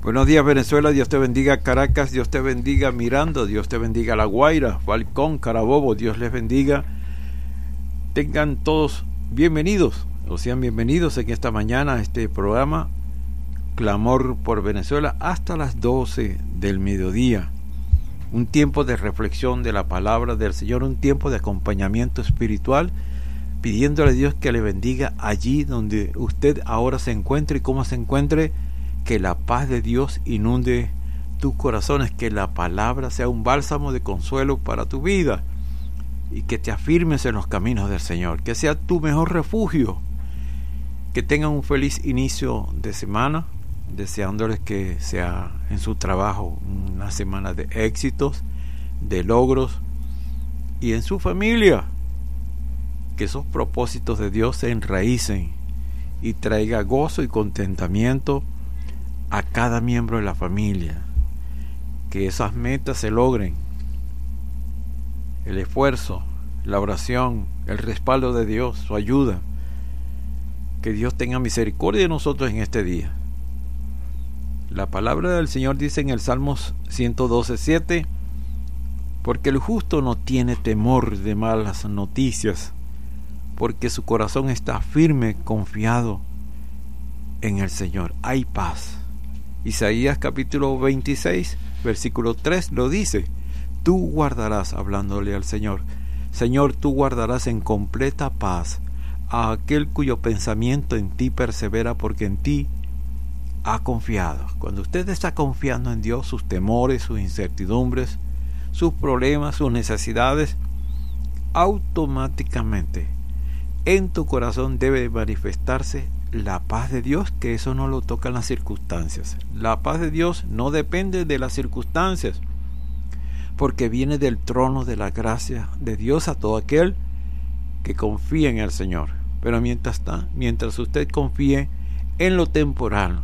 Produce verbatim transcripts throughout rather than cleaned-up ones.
Buenos días, Venezuela. Dios te bendiga, Caracas. Dios te bendiga, Miranda. Dios te bendiga, La Guaira, Falcón, Carabobo. Dios les bendiga. Tengan todos bienvenidos, o sean bienvenidos en esta mañana a este programa Clamor por Venezuela hasta las doce del mediodía. Un tiempo de reflexión de la palabra del Señor, un tiempo de acompañamiento espiritual, pidiéndole a Dios que le bendiga allí donde usted ahora se encuentre y cómo se encuentre, que la paz de Dios inunde tus corazones, que la palabra sea un bálsamo de consuelo para tu vida y que te afirmes en los caminos del Señor, que sea tu mejor refugio. Que tengan un feliz inicio de semana, deseándoles que sea en su trabajo una semana de éxitos, de logros, y en su familia, que esos propósitos de Dios se enraícen y traiga gozo y contentamiento a cada miembro de la familia, que esas metas se logren. El esfuerzo, la oración, el respaldo de Dios, su ayuda. Que Dios tenga misericordia de nosotros en este día. La palabra del Señor dice en el Salmos ciento doce, siete: porque el justo no tiene temor de malas noticias, porque su corazón está firme, confiado en el Señor. Hay paz. Isaías capítulo veintiséis, versículo tres lo dice: tú guardarás, hablándole al Señor, Señor, tú guardarás en completa paz a aquel cuyo pensamiento en ti persevera, porque en ti ha confiado. Cuando usted está confiando en Dios, sus temores, sus incertidumbres, sus problemas, sus necesidades, automáticamente en tu corazón debe manifestarse la paz de Dios, que eso no lo tocan las circunstancias. La paz de Dios no depende de las circunstancias, porque viene del trono de la gracia de Dios a todo aquel que confía en el Señor. Pero mientras está, mientras usted confíe en lo temporal,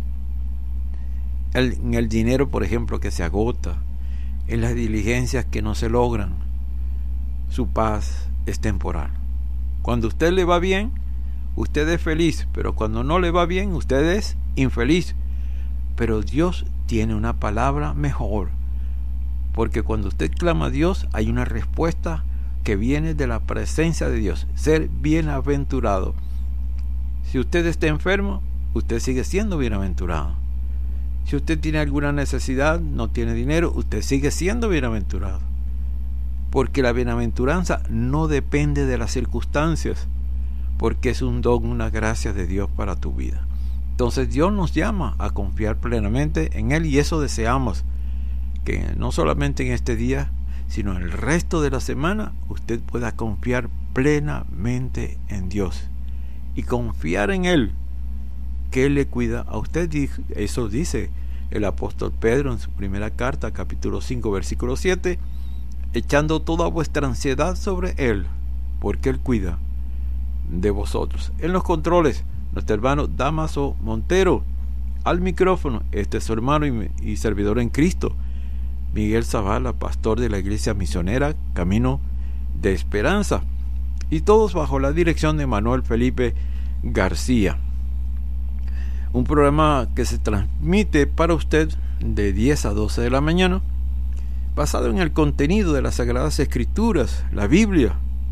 el, en el dinero, por ejemplo, que se agota, en las diligencias que no se logran, su paz es temporal. Cuando a usted le va bien, usted es feliz, pero cuando no le va bien, usted es infeliz. Pero Dios tiene una palabra mejor, porque cuando usted clama a Dios, hay una respuesta que viene de la presencia de Dios. Ser bienaventurado. Si usted está enfermo, usted sigue siendo bienaventurado. Si usted tiene alguna necesidad, no tiene dinero, usted sigue siendo bienaventurado. Porque la bienaventuranza no depende de las circunstancias, porque es un don, una gracia de Dios para tu vida. Entonces Dios nos llama a confiar plenamente en Él, y eso deseamos, que no solamente en este día, sino en el resto de la semana, usted pueda confiar plenamente en Dios y confiar en Él, que Él le cuida a usted. Eso dice el apóstol Pedro en su primera carta, capítulo cinco, versículo siete: echando toda vuestra ansiedad sobre Él, porque Él cuida de vosotros. En los controles, nuestro hermano Damaso Montero. Al micrófono, este es su hermano y, y servidor en Cristo, Miguel Zavala, pastor de la iglesia misionera Camino de Esperanza, y todos bajo la dirección de Manuel Felipe García. Un programa que se transmite para usted de diez a doce de la mañana, basado en el contenido de las Sagradas Escrituras, la Biblia,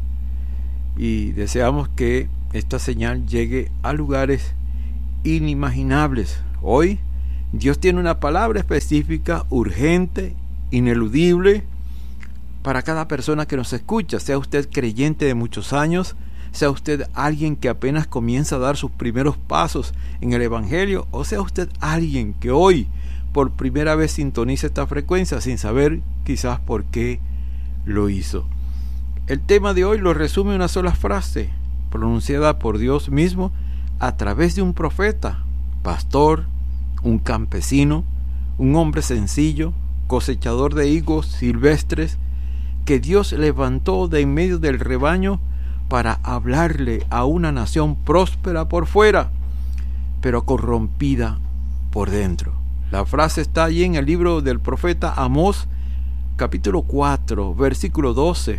y deseamos que esta señal llegue a lugares inimaginables. Hoy Dios tiene una palabra específica, urgente, ineludible, para cada persona que nos escucha, sea usted creyente de muchos años, sea usted alguien que apenas comienza a dar sus primeros pasos en el Evangelio, o sea usted alguien que hoy por primera vez sintoniza esta frecuencia sin saber quizás por qué lo hizo. El tema de hoy lo resume una sola frase, pronunciada por Dios mismo a través de un profeta, pastor, un campesino, un hombre sencillo, cosechador de higos silvestres, que Dios levantó de en medio del rebaño para hablarle a una nación próspera por fuera, pero corrompida por dentro. La frase está allí en el libro del profeta Amós, capítulo cuatro, versículo doce,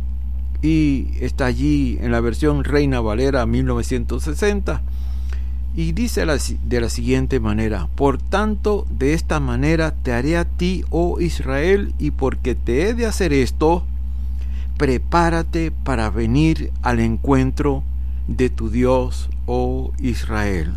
y está allí en la versión Reina Valera mil novecientos sesenta, Y dice de la siguiente manera: por tanto, de esta manera te haré a ti, oh Israel, y porque te he de hacer esto, prepárate para venir al encuentro de tu Dios, oh Israel.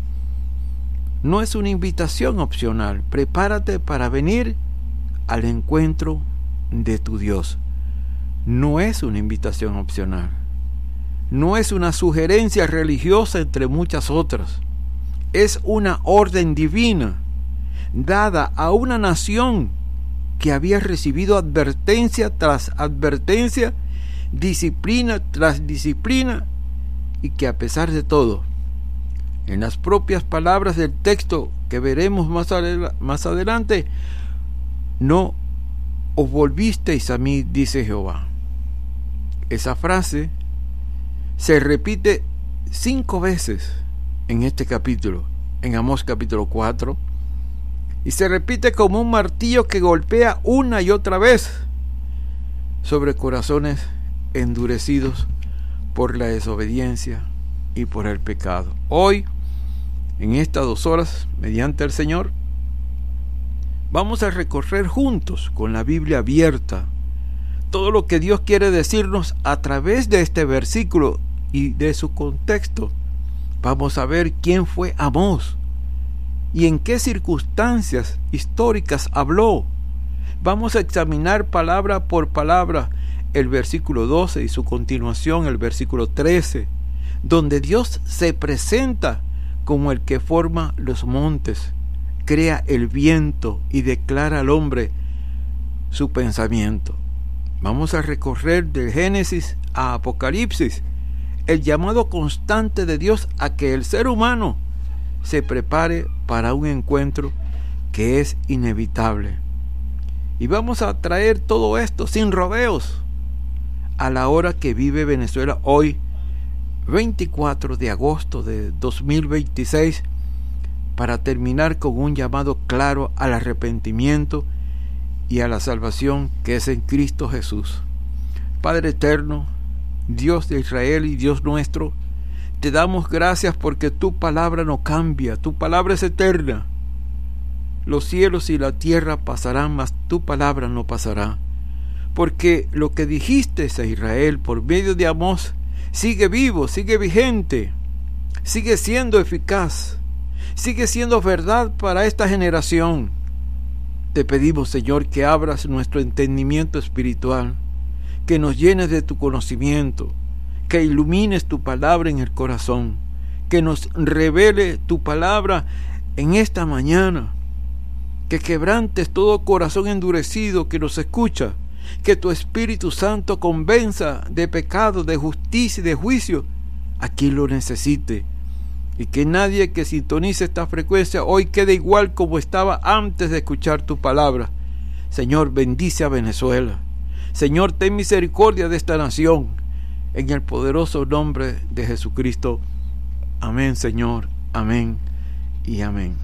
No es una invitación opcional. Prepárate para venir al encuentro de tu Dios. No es una invitación opcional. No es una sugerencia religiosa entre muchas otras. Es una orden divina dada a una nación que había recibido advertencia tras advertencia, disciplina tras disciplina, y que a pesar de todo, en las propias palabras del texto que veremos más, adel- más adelante, no os volvisteis a mí, dice Jehová. Esa frase se repite cinco veces en este capítulo, en Amós capítulo cuatro, y se repite como un martillo que golpea una y otra vez sobre corazones endurecidos por la desobediencia y por el pecado. Hoy, en estas dos horas, mediante el Señor, vamos a recorrer juntos, con la Biblia abierta, todo lo que Dios quiere decirnos a través de este versículo y de su contexto. Vamos a ver quién fue Amós y en qué circunstancias históricas habló. Vamos a examinar palabra por palabra el versículo doce y su continuación, el versículo trece, donde Dios se presenta como el que forma los montes, crea el viento y declara al hombre su pensamiento. Vamos a recorrer de Génesis a Apocalipsis el llamado constante de Dios a que el ser humano se prepare para un encuentro que es inevitable. Y vamos a traer todo esto sin rodeos a la hora que vive Venezuela hoy, veinticuatro de agosto de dos mil veintiséis, para terminar con un llamado claro al arrepentimiento y a la salvación que es en Cristo Jesús. Padre eterno, Dios de Israel y Dios nuestro, te damos gracias porque tu palabra no cambia, tu palabra es eterna. Los cielos y la tierra pasarán, mas tu palabra no pasará. Porque lo que dijiste a Israel por medio de Amós sigue vivo, sigue vigente, sigue siendo eficaz, sigue siendo verdad para esta generación. Te pedimos, Señor, que abras nuestro entendimiento espiritual, que nos llenes de tu conocimiento, que ilumines tu palabra en el corazón, que nos revele tu palabra en esta mañana, que quebrantes todo corazón endurecido que nos escucha, que tu Espíritu Santo convenza de pecado, de justicia y de juicio a quien lo necesite, y que nadie que sintonice esta frecuencia hoy quede igual como estaba antes de escuchar tu palabra. Señor, bendice a Venezuela. Señor, ten misericordia de esta nación, en el poderoso nombre de Jesucristo. Amén, Señor, amén y amén.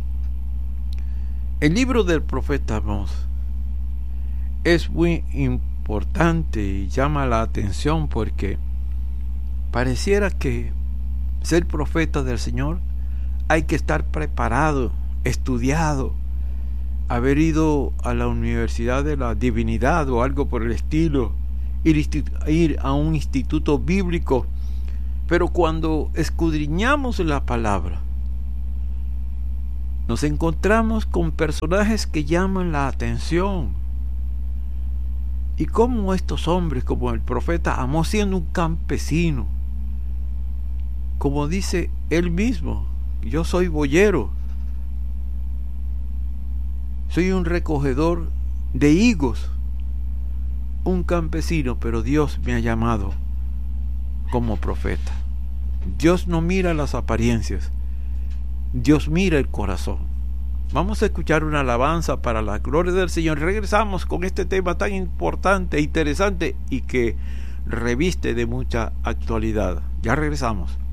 El libro del profeta Amós es muy importante y llama la atención porque pareciera que ser profeta del Señor hay que estar preparado, estudiado, haber ido a la Universidad de la Divinidad o algo por el estilo, ir, ir a un instituto bíblico. Pero cuando escudriñamos la palabra, nos encontramos con personajes que llaman la atención. Y cómo estos hombres, como el profeta Amós, siendo un campesino, como dice él mismo, yo soy boyero, soy un recogedor de higos, un campesino, pero Dios me ha llamado como profeta. Dios no mira las apariencias, Dios mira el corazón. Vamos a escuchar una alabanza para la gloria del Señor. Regresamos con este tema tan importante e interesante y que reviste de mucha actualidad. Ya regresamos.